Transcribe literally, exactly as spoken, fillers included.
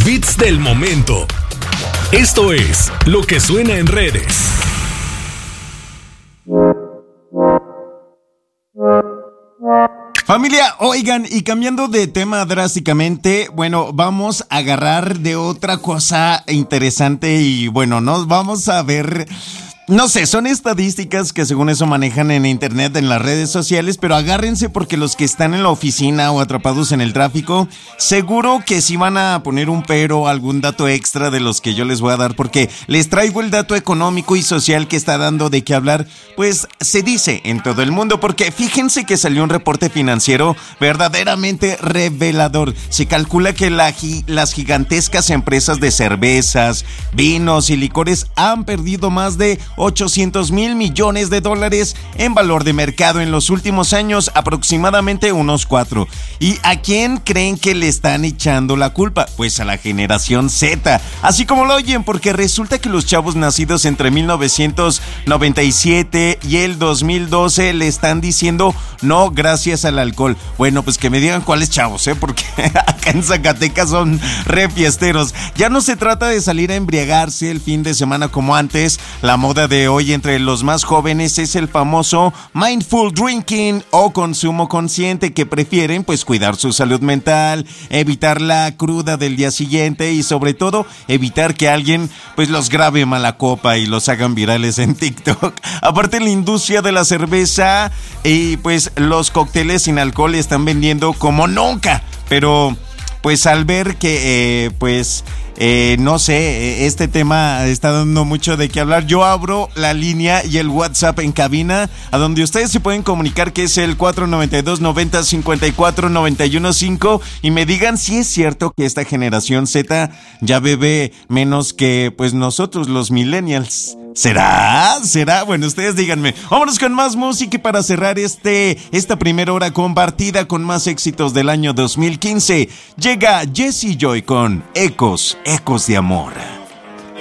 Beats del momento. Esto es lo que suena en redes. Familia, oigan, y cambiando de tema drásticamente, bueno, vamos a agarrar de otra cosa interesante y bueno, nos vamos a ver... No sé, son estadísticas que según eso manejan en internet, en las redes sociales, pero agárrense porque los que están en la oficina o atrapados en el tráfico, seguro que sí van a poner un pero, algún dato extra de los que yo les voy a dar, porque les traigo el dato económico y social que está dando de qué hablar, pues se dice en todo el mundo, porque fíjense que salió un reporte financiero verdaderamente revelador. Se calcula que la, las gigantescas empresas de cervezas, vinos y licores han perdido más de ochocientos mil millones de dólares en valor de mercado en los últimos años, aproximadamente unos cuatro. ¿Y a quién creen que le están echando la culpa? Pues a la generación Z, así como lo oyen, porque resulta que los chavos nacidos entre mil novecientos noventa y siete y el dos mil doce le están diciendo no gracias al alcohol. Bueno, pues que me digan cuáles chavos, ¿eh? Porque acá en Zacatecas son re fiesteros. Ya no se trata de salir a embriagarse el fin de semana como antes. La moda de hoy entre los más jóvenes es el famoso mindful drinking o consumo consciente, que prefieren pues cuidar su salud mental, evitar la cruda del día siguiente y sobre todo evitar que alguien pues los grabe mala copa y los hagan virales en TikTok. Aparte, la industria de la cerveza y pues los cócteles sin alcohol están vendiendo como nunca, pero pues al ver que eh, pues Eh, no sé, este tema está dando mucho de qué hablar. Yo abro la línea y el WhatsApp en cabina, a donde ustedes se pueden comunicar, que es el cuatro noventa y dos, noventa, cincuenta y cuatro, noventa y uno cinco, y me digan si es cierto que esta generación Z ya bebe menos que pues nosotros los millennials. ¿Será? ¿Será? Bueno, ustedes díganme. Vámonos con más música y para cerrar este, esta primera hora compartida con más éxitos del año dos mil quince, llega Jessie Joy con Ecos, Ecos de Amor.